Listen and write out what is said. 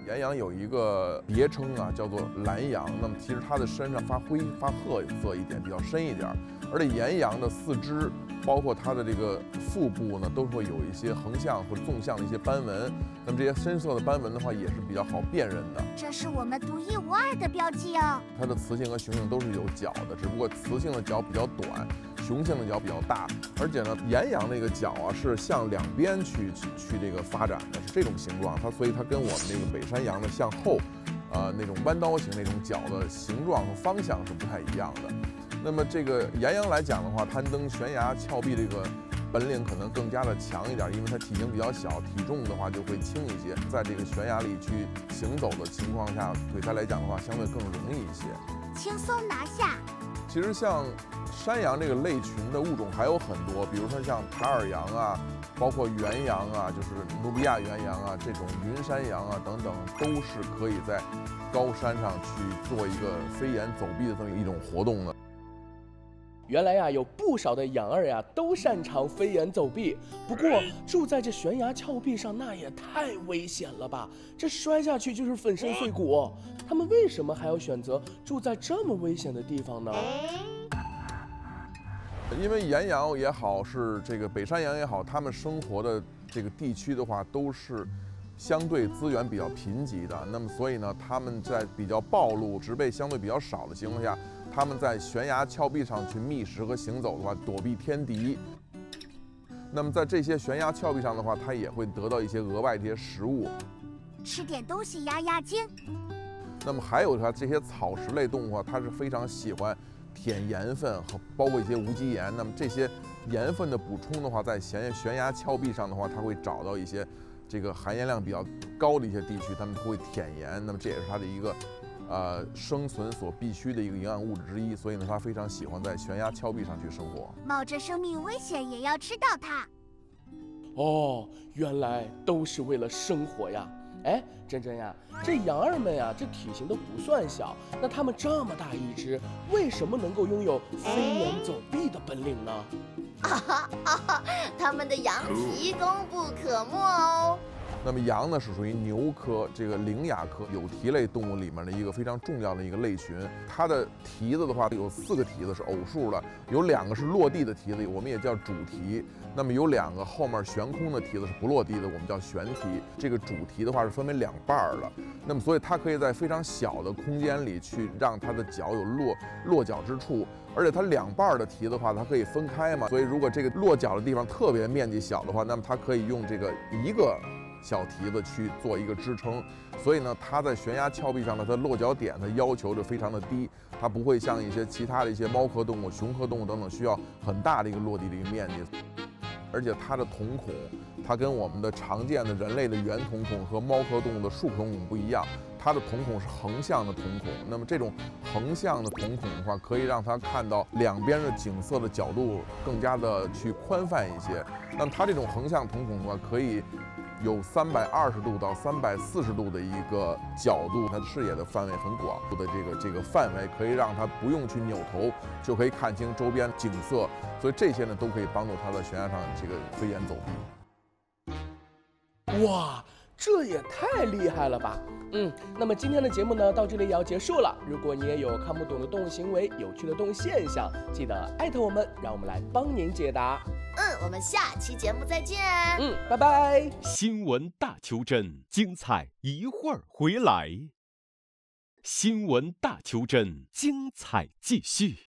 岩羊有一个别称啊，叫做蓝羊。那么其实它的身上发灰发褐色一点，比较深一点。而且岩羊的四肢，包括它的这个腹部呢，都会有一些横向或者纵向的一些斑纹。那么这些深色的斑纹的话，也是比较好辨认的。 这是我们独一无二的标记哦。 它的雌性和雄性都是有角的，只不过雌性的角比较短，雄性的角比较大。而且呢，岩羊那个角啊是向两边去这个发展的，是这种形状。所以它跟我们这个北山羊的向后，那种弯刀型那种角的形状和方向是不太一样的。那么这个岩羊来讲的话，攀登悬崖峭壁这个本领可能更加的强一点，因为它体型比较小，体重的话就会轻一些，在这个悬崖里去行走的情况下，对它来讲的话相对更容易一些， 轻松拿下。 其实像山羊这个类群的物种还有很多，比如说像塔尔羊啊，包括原羊啊，就是努比亚原羊啊，这种云山羊啊等等，都是可以在高山上去做一个飞檐走壁的这么一种活动的。 原来呀，有不少的羊儿呀都擅长飞檐走壁，不过住在这悬崖峭壁上，那也太危险了吧！这摔下去就是粉身碎骨。他们为什么还要选择住在这么危险的地方呢？ 因为岩羊也好，是这个北山羊也好，他们生活的这个地区的话，都是相对资源比较贫瘠的。那么所以呢，他们在比较暴露、植被相对比较少的情况下，他们在悬崖峭壁上去觅食和行走的话，躲避天敌。那么在这些悬崖峭壁上的话，它也会得到一些额外的一些食物， 吃点东西压压惊。 那么还有它这些草食类动物啊，它是非常喜欢舔盐分和包括一些无机盐。那么这些盐分的补充的话，在悬崖峭壁上的话，它会找到一些这个含盐量比较高的一些地区，它们会舔盐。那么这也是它的一个生存所必须的一个营养物质之一。所以呢，它非常喜欢在悬崖峭壁上去生活， 冒着生命危险也要吃到它。 哦，原来都是为了生活呀！哎，珍珍呀，这羊儿们呀，这体型都不算小，那它们这么大一只，为什么能够拥有飞檐走壁的本领呢？ 它们的羊皮功不可没哦。 那么羊呢是属于牛科这个羚牙科有蹄类动物里面的一个非常重要的一个类群。它的蹄子的话有4个蹄子是偶数的，有2个是落地的蹄子，我们也叫主蹄。那么有2个后面悬空的蹄子是不落地的，我们叫悬蹄。这个主蹄的话是分为2半了。那么所以它可以在非常小的空间里去让它的脚有落脚之处。而且它2半的蹄的话，它可以分开嘛，所以如果这个落脚的地方特别面积小的话，那么它可以用这个1个小蹄子去做一个支撑。所以呢，它在悬崖峭壁上呢，它落脚点它要求就非常的低，它不会像一些其他的一些猫科动物、熊科动物等等需要很大的一个落地的一个面积。而且它的瞳孔，它跟我们的常见的人类的圆瞳孔和猫科动物的竖瞳孔不一样，它的瞳孔是横向的瞳孔。那么这种横向的瞳孔的话，可以让它看到两边的景色的角度更加的去宽泛一些。那么它这种横向瞳孔的话，可以有320度到340度的一个角度，它的视野的范围很广的这个范围，可以让它不用去扭头就可以看清周边景色。所以这些呢都可以帮助它在悬崖上这个飞檐走壁。 哇，这也太厉害了吧！那么今天的节目呢，到这里也要结束了。如果你也有看不懂的动物行为、有趣的动物现象，记得艾特我们，让我们来帮您解答。 我们下期节目再见。 拜拜。 新闻大求真，精彩一会儿回来。新闻大求真，精彩继续。